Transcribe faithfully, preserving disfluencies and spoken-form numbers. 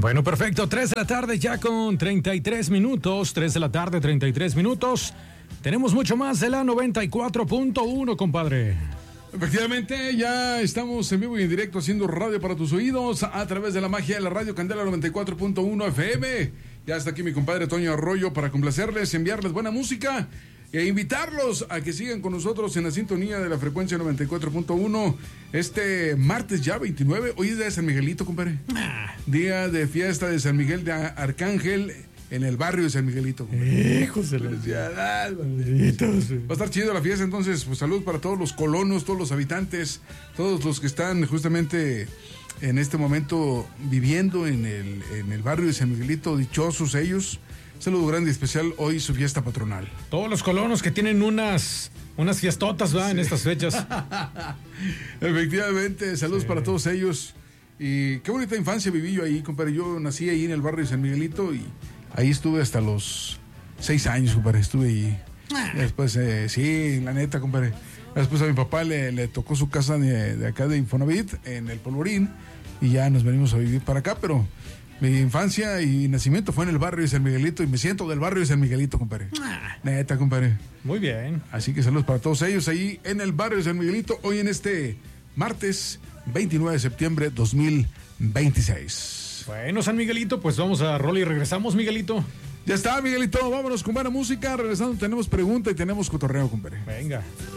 Bueno, perfecto. tres de la tarde ya con treinta y tres minutos. tres de la tarde, treinta y tres minutos. Tenemos mucho más de la noventa y cuatro punto uno, compadre. Efectivamente, ya estamos en vivo y en directo haciendo radio para tus oídos a través de la magia de la radio Candela noventa y cuatro punto uno F M. Ya está aquí mi compadre Toño Arroyo para complacerles, enviarles buena música e invitarlos a que sigan con nosotros en la sintonía de la frecuencia noventa y cuatro punto uno este martes ya veintinueve. Hoy es día de San Miguelito, compadre. Día de fiesta de San Miguel de Arcángel en el barrio de San Miguelito. Hijos de la felicidad, va a estar chido la fiesta, entonces pues salud para todos los colonos, todos los habitantes, todos los que están justamente en este momento viviendo en el, en el barrio de San Miguelito, dichosos ellos. Saludo grande y especial hoy su fiesta patronal. Todos los colonos que tienen unas unas fiestotas, ¿verdad? Sí. En estas fechas. Efectivamente, saludos sí. para todos ellos. Y qué bonita infancia viví yo ahí, compadre. Yo nací ahí en el barrio de San Miguelito y ahí estuve hasta los seis años, compadre. Estuve ahí. Ah. Después, eh, sí, la neta, compadre. Después a mi papá le, le tocó su casa de, de acá de Infonavit, en el Polvorín, y ya nos venimos a vivir para acá, pero mi infancia y nacimiento fue en el barrio de San Miguelito y me siento del barrio de San Miguelito, compadre. Ah. Neta, compadre. Muy bien. Así que saludos para todos ellos ahí en el barrio de San Miguelito, hoy en este martes veintinueve de septiembre dos mil veintiséis. Bueno, San Miguelito, pues vamos a rol y regresamos, Miguelito. Ya está, Miguelito, vámonos con buena música. Regresando tenemos pregunta y tenemos cotorreo, compadre. Venga.